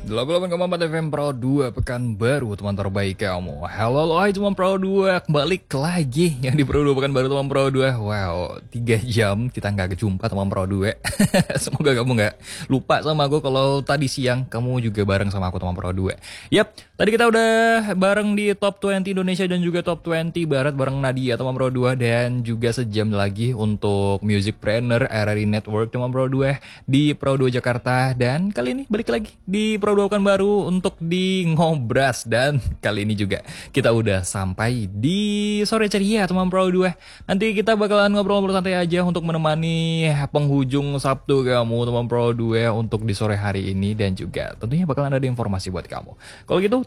88,4 FM Pro 2 pekan baru teman terbaik kamu. Halo hai teman Pro 2, balik lagi yang di Pro 2 pekan baru teman Pro 2. Wow, 3 jam kita nggak kejumpa teman Pro 2. Semoga kamu nggak lupa sama aku kalau tadi siang kamu juga bareng sama aku teman Pro 2. Yap, tadi kita udah bareng di Top 20 Indonesia dan juga Top 20 Barat bareng Nadia teman Pro 2, dan juga sejam lagi untuk Musicpreneur RRI Network teman Pro 2 di Pro 2 Jakarta. Dan kali ini balik lagi di Pro 2 pekan baru untuk di Ngobras, dan kali ini juga kita udah sampai di sore ceria teman Pro 2. Nanti kita bakalan ngobrol-ngobrol santai aja untuk menemani penghujung Sabtu kamu teman Pro 2 untuk di sore hari ini, dan juga tentunya bakalan ada informasi buat kamu. Kalau gitu